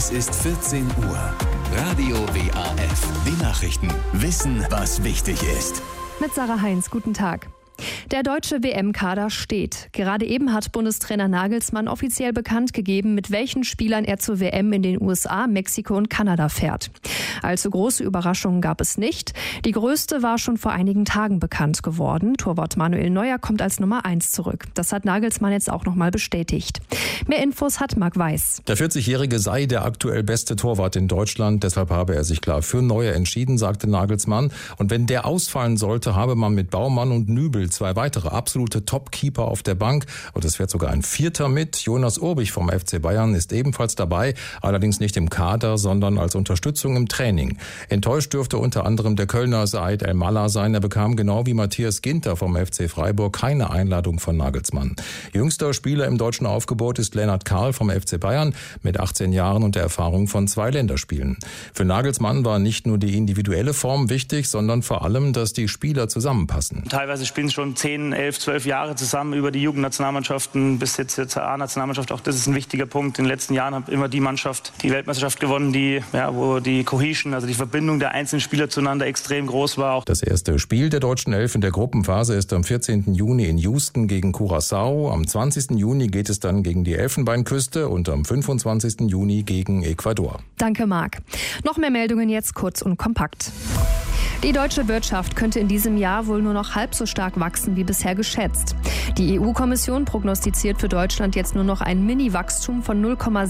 Es ist 14 Uhr. Radio WAF. Die Nachrichten. Wissen, was wichtig ist. Mit Sarah Heinz, guten Tag. Der deutsche WM-Kader steht. Gerade eben hat Bundestrainer Nagelsmann offiziell bekannt gegeben, mit welchen Spielern er zur WM in den USA, Mexiko und Kanada fährt. Allzu große Überraschungen gab es nicht. Die größte war schon vor einigen Tagen bekannt geworden. Torwart Manuel Neuer kommt als Nummer 1 zurück. Das hat Nagelsmann jetzt auch nochmal bestätigt. Mehr Infos hat Marc Weiß. Der 40-Jährige sei der aktuell beste Torwart in Deutschland. Deshalb habe er sich klar für Neuer entschieden, sagte Nagelsmann. Und wenn der ausfallen sollte, habe man mit Baumann und Nübel zwei weitere absolute Top-Keeper auf der Bank. Und es fährt sogar ein Vierter mit. Jonas Urbich vom FC Bayern ist ebenfalls dabei. Allerdings nicht im Kader, sondern als Unterstützung im Training. Enttäuscht dürfte unter anderem der Kölner Said El-Mallah sein. Er bekam genau wie Matthias Ginter vom FC Freiburg keine Einladung von Nagelsmann. Jüngster Spieler im deutschen Aufgebot ist Lennart Karl vom FC Bayern mit 18 Jahren und der Erfahrung von 2 Länderspielen. Für Nagelsmann war nicht nur die individuelle Form wichtig, sondern vor allem, dass die Spieler zusammenpassen. Teilweise spielen schon 10, 11, 12 Jahre zusammen über die Jugendnationalmannschaften bis jetzt zur A-Nationalmannschaft. Auch das ist ein wichtiger Punkt. In den letzten Jahren hat immer die Mannschaft die Weltmeisterschaft gewonnen, wo die Cohesion, also die Verbindung der einzelnen Spieler zueinander extrem groß war. Das erste Spiel der deutschen Elf in der Gruppenphase ist am 14. Juni in Houston gegen Curaçao. Am 20. Juni geht es dann gegen die Elfenbeinküste und am 25. Juni gegen Ecuador. Danke, Marc. Noch mehr Meldungen jetzt kurz und kompakt. Die deutsche Wirtschaft könnte in diesem Jahr wohl nur noch halb so stark wachsen wie bisher geschätzt. Die EU-Kommission prognostiziert für Deutschland jetzt nur noch ein Mini-Wachstum von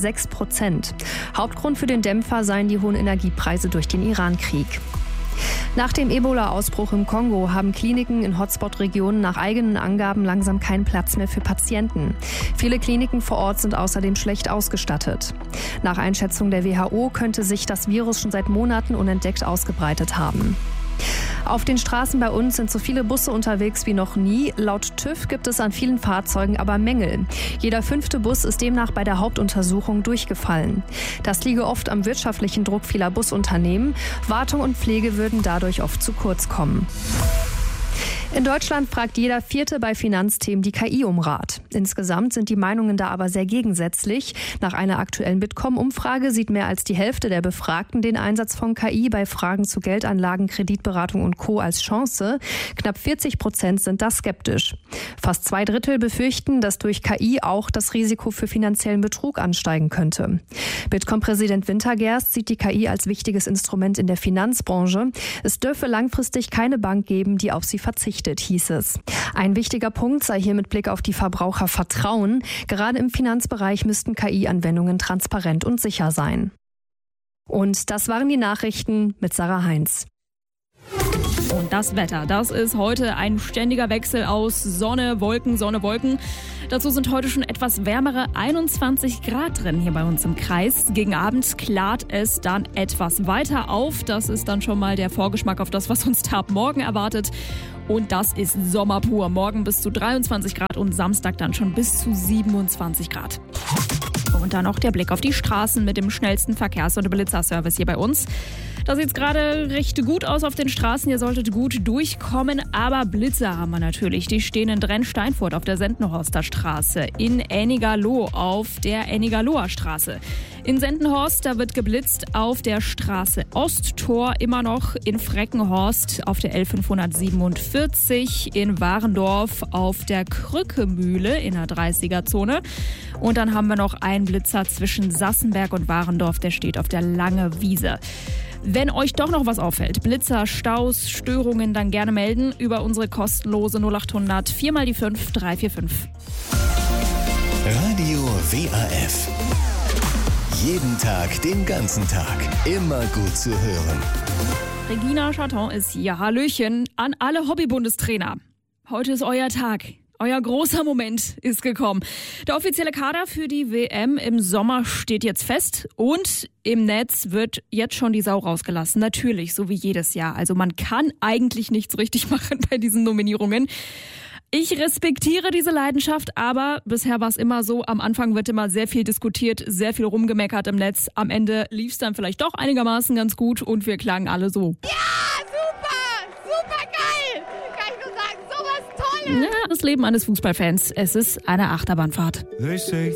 0,6%. Hauptgrund für den Dämpfer seien die hohen Energiepreise durch den Iran-Krieg. Nach dem Ebola-Ausbruch im Kongo haben Kliniken in Hotspot-Regionen nach eigenen Angaben langsam keinen Platz mehr für Patienten. Viele Kliniken vor Ort sind außerdem schlecht ausgestattet. Nach Einschätzung der WHO könnte sich das Virus schon seit Monaten unentdeckt ausgebreitet haben. Auf den Straßen bei uns sind so viele Busse unterwegs wie noch nie. Laut TÜV gibt es an vielen Fahrzeugen aber Mängel. Jeder 5. Bus ist demnach bei der Hauptuntersuchung durchgefallen. Das liege oft am wirtschaftlichen Druck vieler Busunternehmen. Wartung und Pflege würden dadurch oft zu kurz kommen. In Deutschland fragt jeder 4. bei Finanzthemen die KI um Rat. Insgesamt sind die Meinungen da aber sehr gegensätzlich. Nach einer aktuellen Bitkom-Umfrage sieht mehr als die Hälfte der Befragten den Einsatz von KI bei Fragen zu Geldanlagen, Kreditberatung und Co. als Chance. Knapp 40% sind da skeptisch. Fast 2/3 befürchten, dass durch KI auch das Risiko für finanziellen Betrug ansteigen könnte. Bitkom-Präsident Wintergerst sieht die KI als wichtiges Instrument in der Finanzbranche. Es dürfe langfristig keine Bank geben, die auf sie verzichtet, hieß es. Ein wichtiger Punkt sei hier mit Blick auf die Verbraucher Vertrauen. Gerade im Finanzbereich müssten KI-Anwendungen transparent und sicher sein. Und das waren die Nachrichten mit Sarah Heinz. Und das Wetter, das ist heute ein ständiger Wechsel aus Sonne, Wolken, Sonne, Wolken. Dazu sind heute schon etwas wärmere 21 Grad drin hier bei uns im Kreis. Gegen Abend klart es dann etwas weiter auf. Das ist dann schon mal der Vorgeschmack auf das, was uns da ab morgen erwartet. Und das ist Sommer pur. Morgen bis zu 23 Grad und Samstag dann schon bis zu 27 Grad. Und dann noch der Blick auf die Straßen mit dem schnellsten Verkehrs- und Blitzerservice hier bei uns. Da sieht es gerade recht gut aus auf den Straßen. Ihr solltet gut durchkommen, aber Blitzer haben wir natürlich. Die stehen in Drenn-Steinfurt auf der Sendenhorster Straße, in Ennigerloh auf der Ennigaloer Straße. In Sendenhorst, da wird geblitzt auf der Straße Osttor, immer noch in Freckenhorst auf der L547, in Warendorf auf der Krückemühle in der 30er-Zone. Und dann haben wir noch einen Blitzer zwischen Sassenberg und Warendorf, der steht auf der Lange Wiese. Wenn euch doch noch was auffällt, Blitzer, Staus, Störungen, dann gerne melden über unsere kostenlose 0800 4x5 345. Radio WAF. Jeden Tag, den ganzen Tag. Immer gut zu hören. Regina Chaton ist hier. Hallöchen an alle Hobby-Bundestrainer. Heute ist euer Tag. Euer großer Moment ist gekommen. Der offizielle Kader für die WM im Sommer steht jetzt fest und im Netz wird jetzt schon die Sau rausgelassen. Natürlich, so wie jedes Jahr. Also man kann eigentlich nichts richtig machen bei diesen Nominierungen. Ich respektiere diese Leidenschaft, aber bisher war es immer so, am Anfang wird immer sehr viel diskutiert, sehr viel rumgemeckert im Netz. Am Ende lief es dann vielleicht doch einigermaßen ganz gut und wir klagen alle so. Ja, super, super geil, kann ich nur sagen, sowas Tolles. Ja, das Leben eines Fußballfans, es ist eine Achterbahnfahrt.